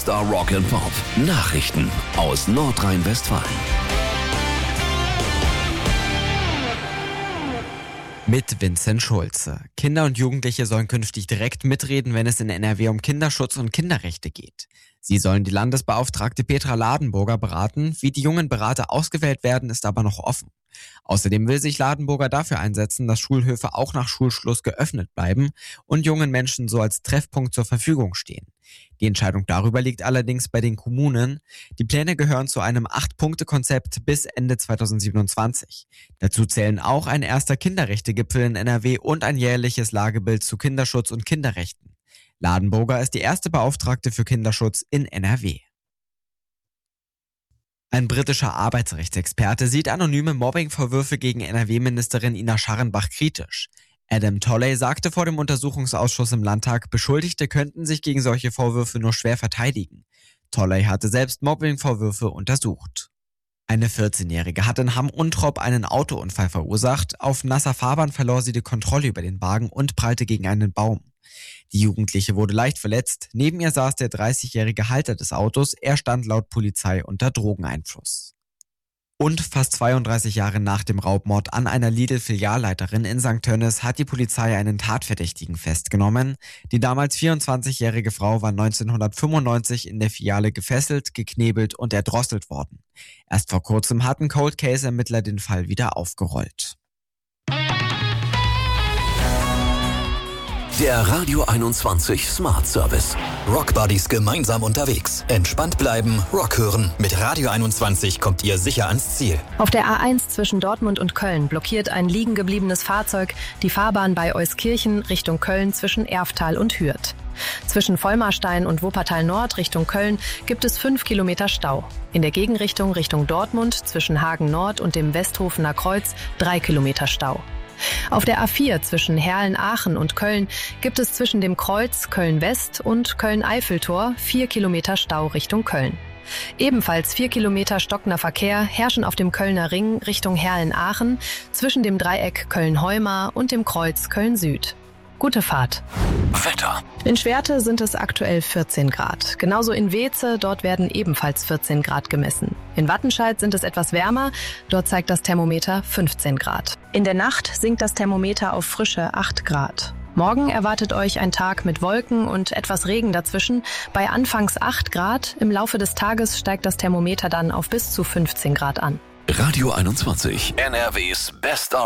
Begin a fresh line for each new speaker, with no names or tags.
Star Rock and Pop. Nachrichten aus Nordrhein-Westfalen.
Mit Vincent Schulze. Kinder und Jugendliche sollen künftig direkt mitreden, wenn es in NRW um Kinderschutz und Kinderrechte geht. Sie sollen die Landesbeauftragte Petra Ladenburger beraten. Wie die jungen Berater ausgewählt werden, ist aber noch offen. Außerdem will sich Ladenburger dafür einsetzen, dass Schulhöfe auch nach Schulschluss geöffnet bleiben und jungen Menschen so als Treffpunkt zur Verfügung stehen. Die Entscheidung darüber liegt allerdings bei den Kommunen. Die Pläne gehören zu einem 8-Punkte-Konzept bis Ende 2027. Dazu zählen auch ein erster Kinderrechtegipfel in NRW und ein jährliches Lagebild zu Kinderschutz und Kinderrechten. Ladenburger ist die erste Beauftragte für Kinderschutz in NRW. Ein britischer Arbeitsrechtsexperte sieht anonyme Mobbingvorwürfe gegen NRW-Ministerin Ina Scharrenbach kritisch. Adam Tolley sagte vor dem Untersuchungsausschuss im Landtag, Beschuldigte könnten sich gegen solche Vorwürfe nur schwer verteidigen. Tolley hatte selbst Mobbingvorwürfe untersucht. Eine 14-Jährige hat in Hamm-Untrop einen Autounfall verursacht. Auf nasser Fahrbahn verlor sie die Kontrolle über den Wagen und prallte gegen einen Baum. Die Jugendliche wurde leicht verletzt. Neben ihr saß der 30-jährige Halter des Autos. Er stand laut Polizei unter Drogeneinfluss. Und fast 32 Jahre nach dem Raubmord an einer Lidl-Filialleiterin in St. Tönnes hat die Polizei einen Tatverdächtigen festgenommen. Die damals 24-jährige Frau war 1995 in der Filiale gefesselt, geknebelt und erdrosselt worden. Erst vor kurzem hatten Cold Case-Ermittler den Fall wieder aufgerollt.
Der Radio 21 Smart Service.
Rock Buddies gemeinsam unterwegs. Entspannt bleiben, Rock hören. Mit Radio 21 kommt ihr sicher ans Ziel.
Auf der A1 zwischen Dortmund und Köln blockiert ein liegen gebliebenes Fahrzeug die Fahrbahn bei Euskirchen Richtung Köln zwischen Erftal und Hürth. Zwischen Vollmarstein und Wuppertal Nord Richtung Köln gibt es 5 Kilometer Stau. In der Gegenrichtung Richtung Dortmund zwischen Hagen Nord und dem Westhofener Kreuz 3 Kilometer Stau. Auf der A4 zwischen Herrlen-Aachen und Köln gibt es zwischen dem Kreuz Köln-West und Köln-Eiffeltor 4 Kilometer Stau Richtung Köln. Ebenfalls 4 Kilometer stockender Verkehr herrschen auf dem Kölner Ring Richtung Herrlen-Aachen zwischen dem Dreieck Köln-Heumar und dem Kreuz Köln-Süd. Gute Fahrt.
Wetter.
In Schwerte sind es aktuell 14 Grad. Genauso in Weeze, dort werden ebenfalls 14 Grad gemessen. In Wattenscheid sind es etwas wärmer, dort zeigt das Thermometer 15 Grad. In der Nacht sinkt das Thermometer auf frische 8 Grad. Morgen erwartet euch ein Tag mit Wolken und etwas Regen dazwischen. Bei anfangs 8 Grad, im Laufe des Tages steigt das Thermometer dann auf bis zu 15 Grad an.
Radio 21, NRWs bester